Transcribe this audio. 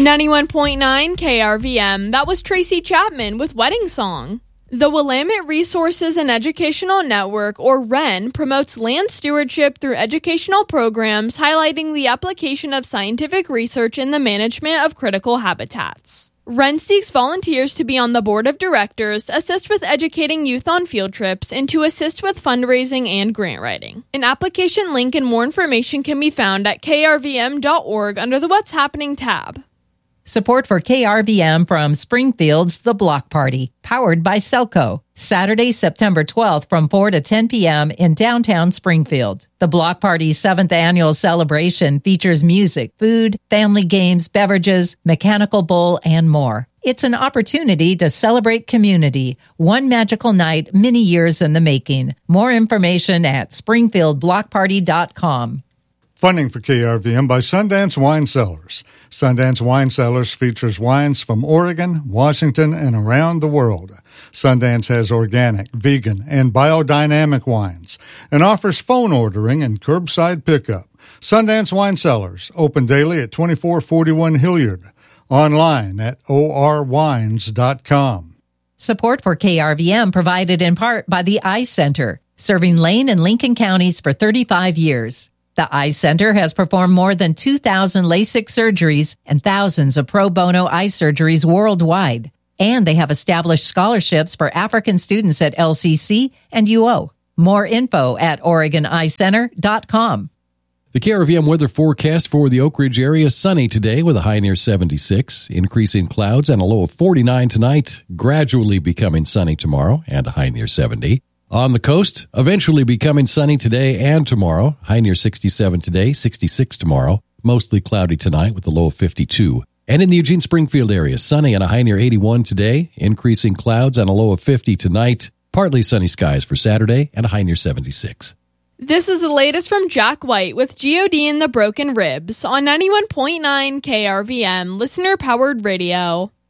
91.9 KRVM. That was Tracy Chapman with Wedding Song. The Willamette Resources and Educational Network, or WREN, promotes land stewardship through educational programs highlighting the application of scientific research in the management of critical habitats. WREN seeks volunteers to be on the board of directors, assist with educating youth on field trips, and to assist with fundraising and grant writing. An application link and more information can be found at krvm.org under the What's Happening tab. Support for KRVM from Springfield's The Block Party, powered by Selco. Saturday, September 12th from 4 to 10 p.m. in downtown Springfield. The Block Party's 7th annual celebration features music, food, family games, beverages, mechanical bull, and more. It's an opportunity to celebrate community. One magical night, many years in the making. More information at springfieldblockparty.com. Funding for KRVM by Sundance Wine Cellars. Sundance Wine Cellars features wines from Oregon, Washington, and around the world. Sundance has organic, vegan, and biodynamic wines and offers phone ordering and curbside pickup. Sundance Wine Cellars, open daily at 2441 Hilliard. Online at orwines.com. Support for KRVM provided in part by the Eye Center, serving Lane and Lincoln counties for 35 years. The Eye Center has performed more than 2,000 LASIK surgeries and thousands of pro bono eye surgeries worldwide. And they have established scholarships for African students at LCC and UO. More info at OregonEyeCenter.com. The KRVM weather forecast for the Oak Ridge area: sunny today with a high near 76, increasing clouds and a low of 49 tonight, gradually becoming sunny tomorrow and a high near 70. On the coast, eventually becoming sunny today and tomorrow. High near 67 today, 66 tomorrow. Mostly cloudy tonight with a low of 52. And in the Eugene-Springfield area, sunny and a high near 81 today. Increasing clouds and a low of 50 tonight. Partly sunny skies for Saturday and a high near 76. This is the latest from Jack White with G.O.D. and the Broken Ribs on 91.9 KRVM, listener-powered radio.